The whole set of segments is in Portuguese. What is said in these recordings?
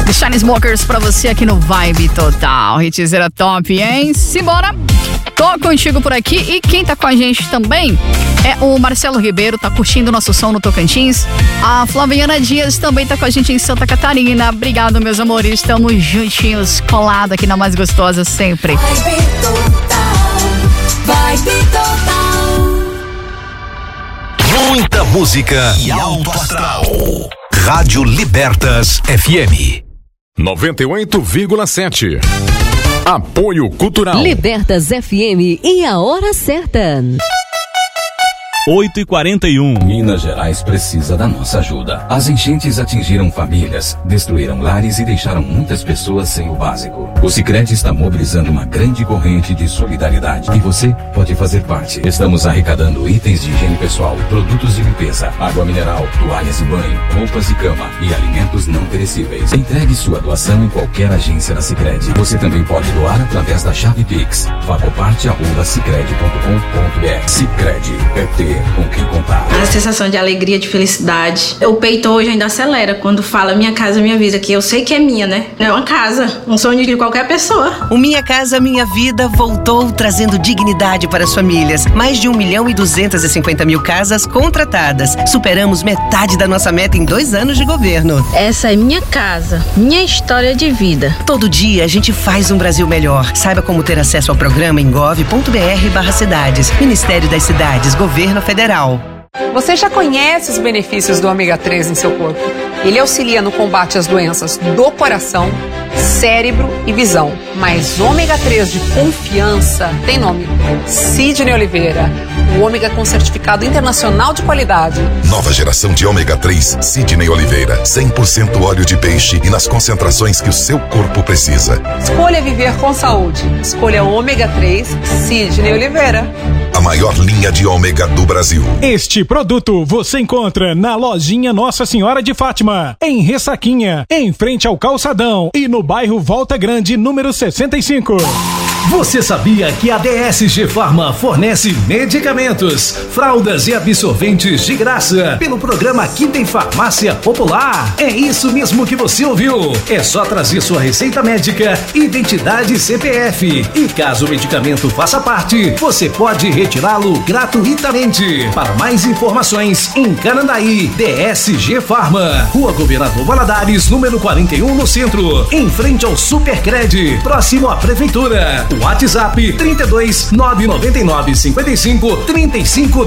The Chainsmokers pra você aqui no Vibe Total. Hitzeira top, hein? Simbora! Tô contigo por aqui e quem tá com a gente também é o Marcelo Ribeiro, tá curtindo nosso som no Tocantins. A Flaviana Dias também tá com a gente em Santa Catarina. Obrigado, meus amores. Estamos juntinhos, colado aqui na mais gostosa sempre. Vibe Total. Muita música e alto astral. Rádio Libertas FM 98,7. Apoio Cultural. Libertas FM e a hora certa. 8h41. Minas Gerais precisa da nossa ajuda. As enchentes atingiram famílias, destruíram lares e deixaram muitas pessoas sem o básico. O Sicredi está mobilizando uma grande corrente de solidariedade e você pode fazer parte. Estamos arrecadando itens de higiene pessoal, produtos de limpeza, água mineral, toalhas de banho, roupas de cama e alimentos não perecíveis. Entregue sua doação em qualquer agência da Sicredi. Você também pode doar através da chave Pix. Fagoparte@sicredi.com.br. Sicredi é ter com quem contar. A sensação de alegria, de felicidade. O peito hoje ainda acelera quando fala Minha Casa Minha Vida, que eu sei que é minha, né? É uma casa, um sonho de qualquer pessoa. O Minha Casa Minha Vida voltou trazendo dignidade para as famílias. Mais de 1.250.000 casas contratadas. Superamos metade da nossa meta em 2 anos de governo. Essa é minha casa, minha história de vida. Todo dia a gente faz um Brasil melhor. Saiba como ter acesso ao programa em gov.br/cidades. Ministério das Cidades, Governo Federal. Você já conhece os benefícios do ômega 3 em seu corpo? Ele auxilia no combate às doenças do coração, cérebro e visão. Mas ômega 3 de confiança tem nome: Sidney Oliveira. O ômega com certificado internacional de qualidade. Nova geração de ômega 3 Sidney Oliveira. 100% óleo de peixe e nas concentrações que o seu corpo precisa. Escolha viver com saúde. Escolha ômega 3 Sidney Oliveira. A maior linha de ômega do Brasil. Este produto você encontra na lojinha Nossa Senhora de Fátima, em Ressaquinha, em frente ao Calçadão e no bairro Volta Grande, número 65. Você sabia que a DSG Farma fornece medicamentos, fraldas e absorventes de graça pelo programa Aqui Tem Farmácia Popular? É isso mesmo que você ouviu. É só trazer sua receita médica, identidade e CPF. E caso o medicamento faça parte, você pode retirá-lo gratuitamente. Para mais informações, em Canandaí, DSG Farma, Rua Governador Valadares, número 41, no centro, em frente ao Supercred, próximo à Prefeitura. WhatsApp 32 999 55 35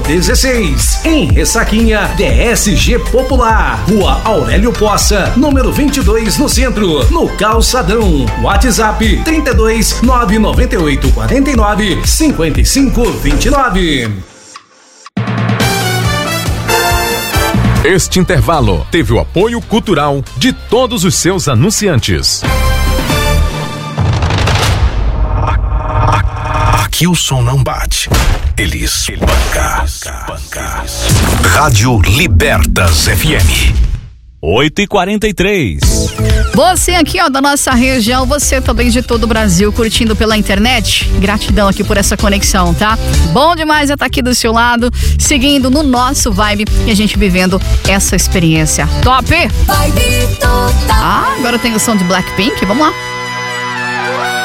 16. Em Ressaquinha, DSG Popular, Rua Aurélio Poça, número 22, no centro, no Calçadão. WhatsApp 32 998 49 55 29. Este intervalo teve o apoio cultural de todos os seus anunciantes. Aqui o som não bate, ele espanca. Rádio Libertas FM 8h43. Você aqui, ó, da nossa região, você também de todo o Brasil, curtindo pela internet. Gratidão aqui por essa conexão, tá? Bom demais estar aqui do seu lado, seguindo no nosso Vibe e a gente vivendo essa experiência. Top! Vibe Total. Ah, agora tem o som de Blackpink, vamos lá.